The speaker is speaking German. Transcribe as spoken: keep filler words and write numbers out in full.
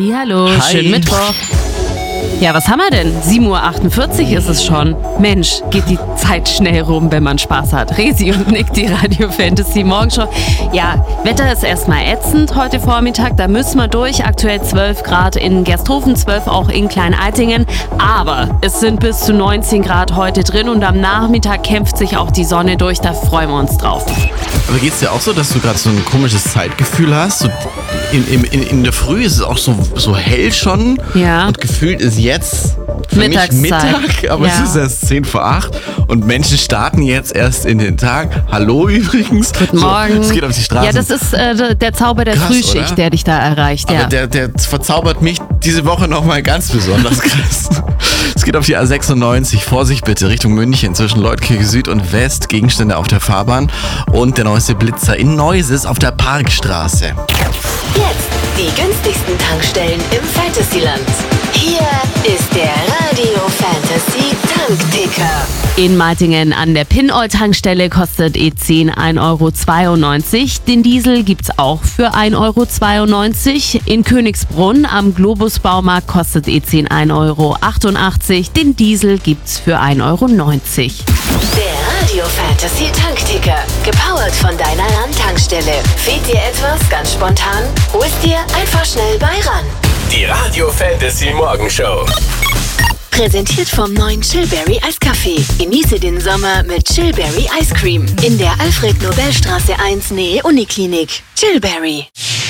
Hallihallo, Hi. schönen Mittwoch. Ja, was haben wir denn? sieben Uhr achtundvierzig ist es schon. Mensch, geht die Zeit schnell rum, wenn man Spaß hat. Resi und Nick, die Radio Fantasy Morgenshow. Ja, Wetter ist erstmal ätzend heute Vormittag. Da müssen wir durch. Aktuell zwölf Grad in Gersthofen, zwölf auch in Kleinaltingen. Aber es sind bis zu neunzehn Grad heute drin und am Nachmittag kämpft sich auch die Sonne durch. Da freuen wir uns drauf. Aber geht's dir auch so, dass du gerade so ein komisches Zeitgefühl hast? So in, in, in der Früh ist es auch so, so hell schon. Ja. Und gefühlt ist jetzt für Mittagszeit. mich Mittag, aber ja. es ist erst zehn vor acht und Menschen starten jetzt erst in den Tag. Hallo übrigens. Guten Morgen. So, es geht auf die Straße. Ja, das ist äh, der Zauber der Krass, Frühschicht, oder? der dich da erreicht. Aber Ja. der, der verzaubert mich diese Woche nochmal ganz besonders krass. Es geht auf die A sechsundneunzig, Vorsicht bitte, Richtung München, zwischen Leutkirche Süd und West, Gegenstände auf der Fahrbahn und der neueste Blitzer in Neuses auf der Parkstraße. Jetzt die günstigsten Tankstellen im Fantasyland. Hier ist der Radio Fantasy Tankticker. In Meitingen an der Pin-Oil-Tankstelle kostet E zehn ein Euro zweiundneunzig. Den Diesel gibt's auch für ein Euro zweiundneunzig. In Königsbrunn am Globus-Baumarkt kostet E zehn ein Euro achtundachtzig. Den Diesel gibt's für ein Euro neunzig. Der Radio Fantasy Tankticker. Gepowert von deiner Randtankstelle. Fehlt dir etwas ganz spontan? Hol's dir einfach schnell bei ran. Die Radio Fantasy Morgenshow. Präsentiert vom neuen Chillberry Eiskaffee. Genieße den Sommer mit Chillberry Ice Cream. In der Alfred-Nobel-Straße eins Nähe Uniklinik. Chillberry.